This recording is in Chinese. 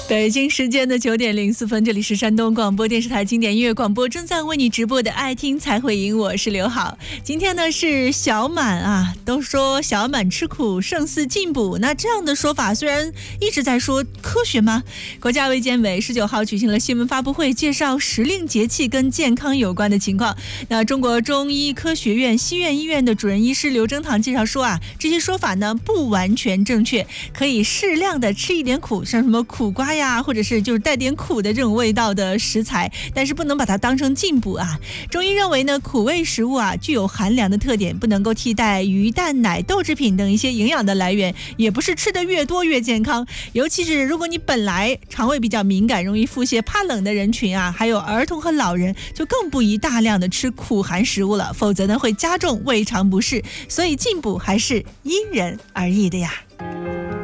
北京时间的9:04，这里是山东广播电视台经典音乐广播，正在为你直播的爱听才会赢，我是刘好。今天呢是小满啊，都说小满吃苦胜似进补，那这样的说法虽然一直在说科学吗？国家卫健委19号举行了新闻发布会，介绍时令节气跟健康有关的情况。那中国中医科学院西苑医院的主任医师刘征堂介绍说啊，这些说法呢不完全正确，可以适量的吃一点苦，像什么苦瓜呀，或者是就是带点苦的这种味道的食材，但是不能把它当成进补啊。中医认为呢，苦味食物啊具有寒凉的特点，不能够替代鱼蛋奶豆制品等一些营养的来源，也不是吃的越多越健康。尤其是如果你本来肠胃比较敏感，容易腹泻怕冷的人群啊，还有儿童和老人，就更不宜大量的吃苦寒食物了，否则呢会加重胃肠不适。所以进补还是因人而异的呀。